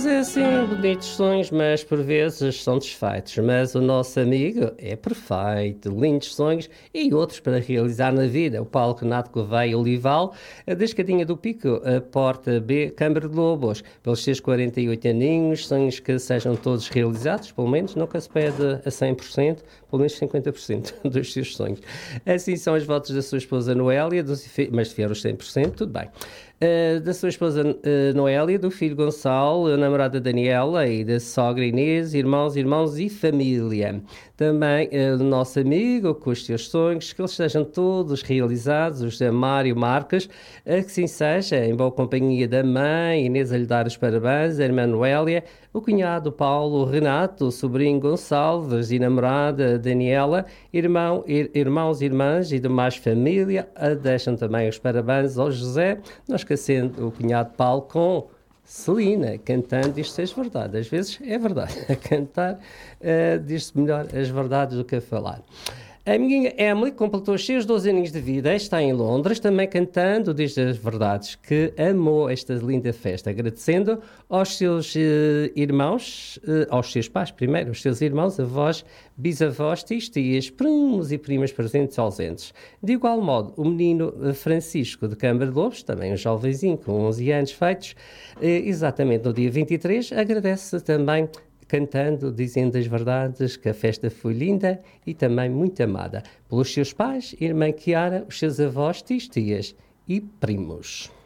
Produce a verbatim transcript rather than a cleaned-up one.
É assim, bonitos sonhos, mas por vezes são desfeitos. Mas o nosso amigo é perfeito, lindos sonhos e outros para realizar na vida. O Paulo Renato Gouveia Olival, da Escadinha do Pico, a Porta B, Câmara de Lobos. Pelos seus quarenta e oito aninhos, sonhos que sejam todos realizados, pelo menos nunca se pede a cem por cento, pelo menos cinquenta por cento dos seus sonhos. Assim são os votos da sua esposa Noélia, dos, mas se vier os cem por cento, tudo bem. Uh, da sua esposa uh, Noélia, do filho Gonçalo, a namorada Daniela e da sogra Inês, irmãos, irmãos e família. Também uh, do nosso amigo, com os seus sonhos, que eles sejam todos realizados, os de Mário Marques, uh, que sim seja, em boa companhia da mãe, Inês a lhe dar os parabéns, a irmã Noélia, o cunhado Paulo Renato, o sobrinho Gonçalves e namorada Daniela, irmão, ir, irmãos, irmãs e demais família, uh, deixam também os parabéns ao José, nós esquecendo o cunhado Paulo com Celina, cantando isto é verdade. Às vezes é verdade. A cantar uh, diz-se melhor as verdades do que a falar. A minha Emily completou os seus doze aninhos de vida, está em Londres, também cantando, diz as verdades, que amou esta linda festa, agradecendo aos seus uh, irmãos, uh, aos seus pais primeiro, aos seus irmãos, avós, bisavós, tios, tias, primos e primas presentes e ausentes. De igual modo, o menino Francisco de Câmara de Lobos, também um jovenzinho com onze anos feitos, uh, exatamente no dia vinte e três, agradece também cantando, dizendo as verdades, que a festa foi linda e também muito amada pelos seus pais, irmã Chiara, os seus avós, tios, tias e primos.